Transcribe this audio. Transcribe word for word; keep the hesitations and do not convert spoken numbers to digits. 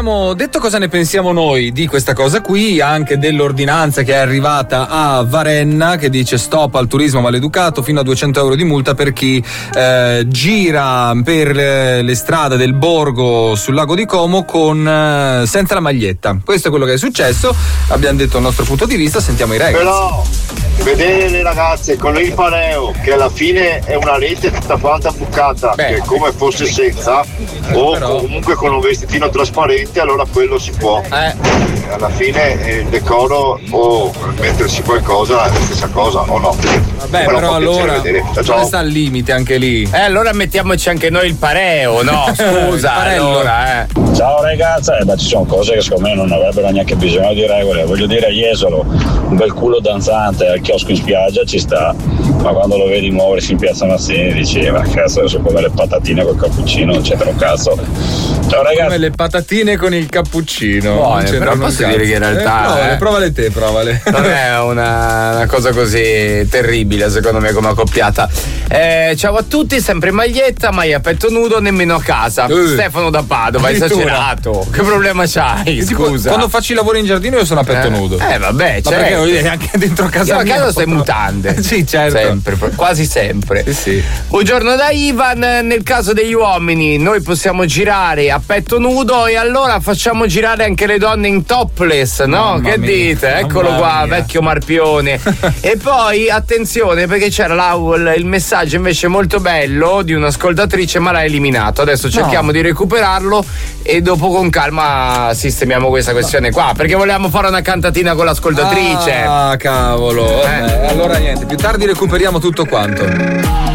abbiamo detto cosa ne pensiamo noi di questa cosa qui, anche dell'ordinanza che è arrivata a Varenna che dice stop al turismo maleducato, fino a duecento euro di multa per chi eh, gira per le, le strade del borgo sul lago di Como con eh, senza la maglietta. Questo è quello che è successo, abbiamo detto il nostro punto di vista, sentiamo i ragazzi. Però vedere le ragazze con il pareo che alla fine è una rete tutta quanta bucata, Beh, che è come fosse senza, o però... comunque con un vestitino trasparente, allora quello si può. Eh. Alla fine è il decoro o mettersi qualcosa è la stessa cosa, o no? Vabbè, però, però allora dove sta il limite anche lì? Eh, allora mettiamoci anche noi il pareo, no? Scusa, allora, eh. Ciao ragazza, eh, ma ci sono cose che secondo me non avrebbero neanche bisogno di regole. Voglio dire, a Jesolo un bel culo danzante al chiosco in spiaggia ci sta, ma quando lo vedi muoversi in piazza Mazzini dici ma cazzo, adesso come le patatine col cappuccino non c'entra un cazzo. Ciao ragazzi. Come le patatine con il cappuccino. Buone, però posso dire che in realtà eh, provale, eh, provale te, provale. Non è una, una cosa così terribile secondo me come accoppiata. Eh, ciao a tutti, sempre in maglietta, mai a petto nudo, nemmeno a casa. Uh, Stefano da Padova, esagerato. Che problema c'hai? Scusa. Quando faccio i lavori in giardino io sono a petto eh, nudo. Eh vabbè, certo. Ma perché voglio dire, anche dentro casa io mia. a casa stai mutande. Sì, certo. Sempre, quasi sempre. Sì, sì. Buongiorno da Ivan, nel caso degli uomini noi possiamo girare a petto nudo e allora facciamo girare anche le donne in topless, no? Mamma che mia, dite? Eccolo qua, mia. vecchio marpione. E poi attenzione perché c'era là il messaggio invece molto bello di un'ascoltatrice ma l'ha eliminato. Adesso cerchiamo no. di recuperarlo e dopo con calma sistemiamo questa questione qua, perché volevamo fare una cantatina con l'ascoltatrice. Ah, cavolo. Eh. Eh, allora niente, più tardi recuperiamo tutto quanto.